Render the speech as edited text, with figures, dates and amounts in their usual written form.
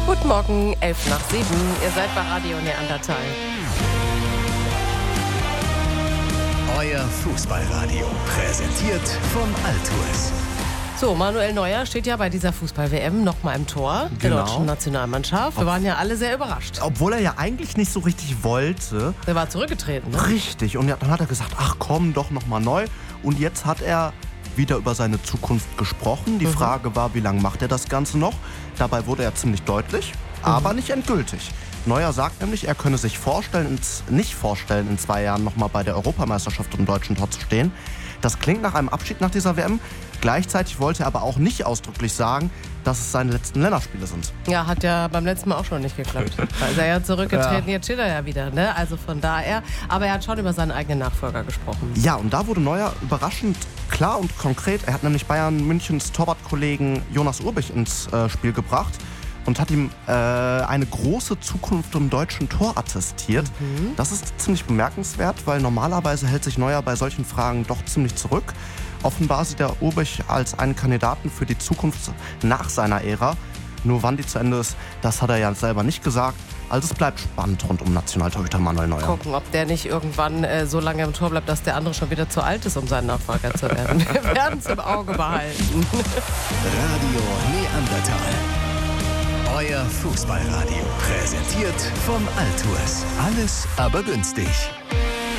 Guten Morgen, 6:11. Ihr seid bei Radio Neandertal. Euer Fußballradio, präsentiert von Altours. So, Manuel Neuer steht ja bei dieser Fußball-WM nochmal im Tor der deutschen Nationalmannschaft. Wir waren ja alle sehr überrascht. Obwohl er ja eigentlich nicht so richtig wollte. Er war zurückgetreten, ne? Richtig. Und dann hat er gesagt, ach komm, doch nochmal neu. Und jetzt hat er wieder über seine Zukunft gesprochen. Die Frage war, wie lange macht er das Ganze noch? Dabei wurde er ziemlich deutlich, aber nicht endgültig. Neuer sagt nämlich, er könne sich nicht vorstellen, in 2 Jahren nochmal bei der Europameisterschaft im deutschen Tor zu stehen. Das klingt nach einem Abschied nach dieser WM. Gleichzeitig wollte er aber auch nicht ausdrücklich sagen, dass es seine letzten Länderspiele sind. Ja, hat ja beim letzten Mal auch schon nicht geklappt. Da ist er ja zurückgetreten, jetzt steht er ja wieder, ne? Also von daher. Aber er hat schon über seinen eigenen Nachfolger gesprochen. Ja, und da wurde Neuer überraschend klar und konkret. Er hat nämlich Bayern Münchens Torwartkollegen Jonas Urbich ins Spiel gebracht und hat ihm eine große Zukunft im deutschen Tor attestiert. Das ist ziemlich bemerkenswert, weil normalerweise hält sich Neuer bei solchen Fragen doch ziemlich zurück. Offenbar sieht er Urbich als einen Kandidaten für die Zukunft nach seiner Ära. Nur wann die zu Ende ist, das hat er ja selber nicht gesagt. Also es bleibt spannend rund um Nationaltorhüter Manuel Neuer. Gucken, ob der nicht irgendwann so lange im Tor bleibt, dass der andere schon wieder zu alt ist, um sein Nachfolger zu werden. Wir werden es im Auge behalten. Radio Neandertal. Euer Fußballradio, präsentiert von Altours. Alles aber günstig.